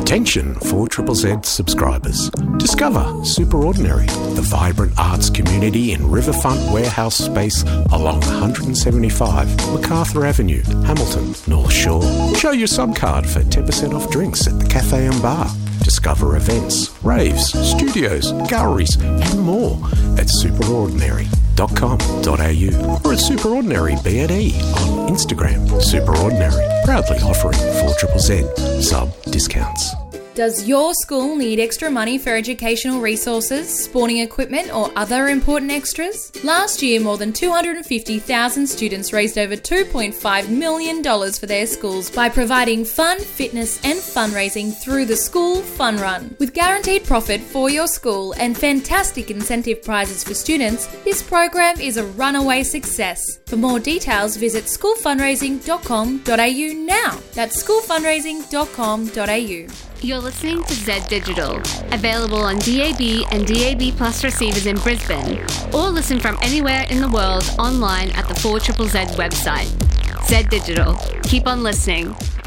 Attention 4ZZZ subscribers. Discover Superordinary, the vibrant arts community in Riverfront Warehouse space along 175 MacArthur Avenue, Hamilton, North Shore. Show your subcard for 10% off drinks at the Cafe and Bar. Discover events, raves, studios, galleries and more at superordinary.com.au or at Superordinary B&E on Instagram. Superordinary, proudly offering 4ZZZ sub discounts. Does your school need extra money for educational resources, sporting equipment or other important extras? Last year, more than 250,000 students raised over $2.5 million for their schools by providing fun, fitness and fundraising through the School Fun Run. With guaranteed profit for your school and fantastic incentive prizes for students, this program is a runaway success. For more details, visit schoolfundraising.com.au now. That's schoolfundraising.com.au. You're listening to Z Digital, available on DAB and DAB Plus receivers in Brisbane, or listen from anywhere in the world online at the 4ZZZ website. Z Digital. Keep on listening.